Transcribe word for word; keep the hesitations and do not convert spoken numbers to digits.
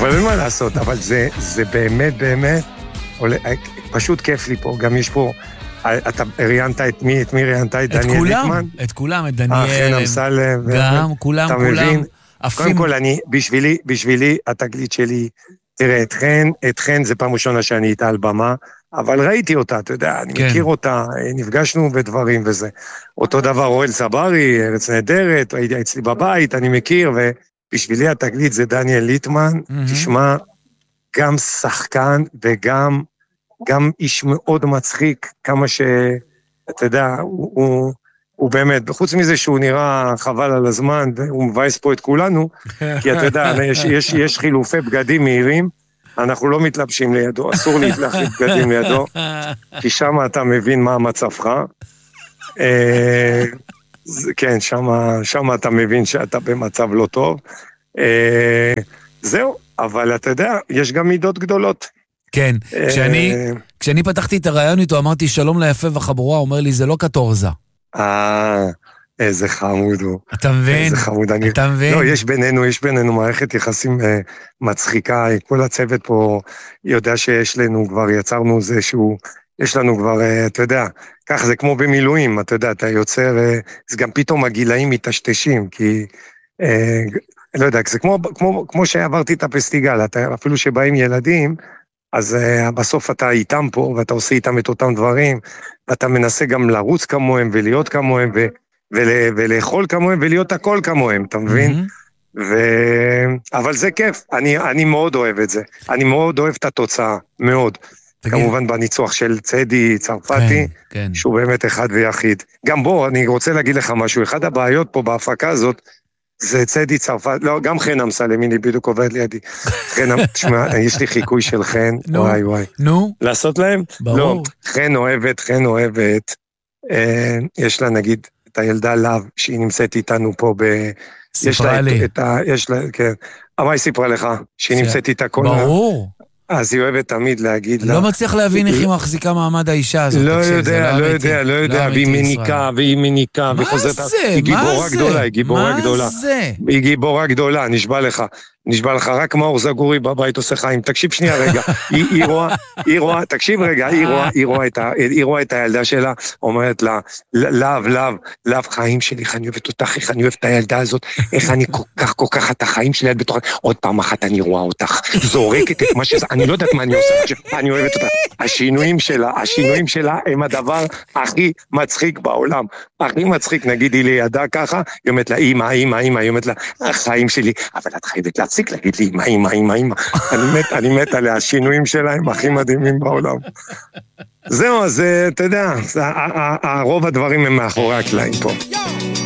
אבל אין מה לעשות, אבל זה, זה באמת, באמת, פשוט כיף לי פה, גם יש פה, אתה ראיינת את מי, את מי ראיינת את דניאל ליטמן? את כולם, את דניאל, חן אמסלם, גם, כולם, כולם. קודם כל, אני, בשבילי, בשבילי, התגלית שלי, תראה, את חן, את חן זה פעם ראשונה שאני איתה על במה, אבל ראיתי אותה, אתה יודע, אני מכיר אותה, נפגשנו בדברים וזה. אותו דבר אוהל סברי, ארץ נהדרת, הייתי אצלי בבית, אני מכיר, ובשבילי התגלית זה דניאל ליטמן, תשמע, גם שחקן וגם גם איש מאוד מצחיק, כמה ש... אתה יודע, הוא, הוא, הוא באמת, בחוץ מזה שהוא נראה חבל על הזמן, הוא מבייס פה את כולנו, כי אתה יודע, יש, יש, יש חילופי בגדים מהירים, אנחנו לא מתלבשים לידו, אסור להתלחף בגדים לידו, כי שם אתה מבין מה מצבך. כן, שם, שם אתה מבין שאתה במצב לא טוב. זהו, אבל אתה יודע, יש גם מידות גדולות. כן, כשאני, כשאני פתחתי את הרעיון איתו, אמרתי שלום ליפה וחבורה, הוא אומר לי, זה לא קטורזה. אה, איזה חמוד הוא. אתה מבין? איזה חמוד. אתה מבין? לא, יש בינינו, יש בינינו מערכת יחסים מצחיקה, כל הצוות פה יודע שיש לנו, כבר יצרנו זה שהוא, יש לנו כבר, אתה יודע, ככה זה כמו במילואים, אתה יודע, אתה יוצר, זה גם פתאום הגילאים מתשתשים, כי... לא יודע, זה כמו, כמו, כמו שעברתי את הפסטיגל, אתה, אפילו שבאים ילדים, אז uh, בסוף אתה איתם פה, ואתה עושה איתם את אותם דברים, ואתה מנסה גם לרוץ כמוהם, ולהיות כמוהם, ו- ול- ולאכול כמוהם, ולהיות הכל כמוהם, אתה מבין? Mm-hmm. ו- אבל זה כיף, אני, אני מאוד אוהב את זה, אני מאוד אוהב את התוצאה, מאוד. תגיד. כמובן בניצוח של צדי צרפתי, כן, כן. שהוא באמת אחד ויחיד. גם בו, אני רוצה להגיד לך משהו, אחד הבעיות פה בהפקה הזאת, זה צדי צרפת, לא, גם חן אמסלם, הנה בדיוק עובד לידי. חן, תשמע, יש לי חיקוי של חן, וואי וואי. נו? לעשות להם? ברור. לא, חן אוהבת, חן אוהבת, אה, יש לה נגיד את הילדה לב, שהיא נמצאת איתנו פה ב... סיפרה לי. את ה... יש לה, כן. אבל היא סיפרה לך, שהיא נמצאת איתה כל... ברור. אז היא אוהבת תמיד להגיד לה... לא מצליח להבין איך היא מחזיקה מעמד האישה הזאת. לא יודע, לא יודע, לא יודע, והיא מניקה, והיא מניקה, וחוזרת... מה זה? היא גיבורה גדולה, היא גיבורה גדולה. מה זה? היא גיבורה גדולה, נשבע לך. נשבע לך, רק מאור זגורי בבית עושה חיים. תקשיב שנייה רגע, היא, היא רואה, היא רואה, תקשיב רגע, היא רואה, היא רואה את ה, היא רואה את הילדה שלה, אומרת לה, לב, לב, לב, חיים שלי, איך אני אוהבת אותך, איך אני אוהבת את הילדה הזאת, איך אני כל כך, כל כך את החיים שלי, בתוך... עוד פעם אחת אני רואה אותך, זורקת את מה שזה, אני לא יודעת מה אני עושה, אני אוהבת אותה. השינויים שלה, השינויים שלה הם הדבר הכי מצחיק בעולם. הכי מצחיק, נגיד, היא לידה ככה, היא אומרת לה, אמא, אמא, אמא, היא אומרת לה, החיים שלי, אבל את חייבת להפסיק להגיד לי, אמא, אמא, אמא, אמא. אני מת, אני מת עליה, השינויים שלהם הכי מדהימים בעולם. זהו, אז אתה יודע, הרוב הדברים הם מאחורי הקלעים פה.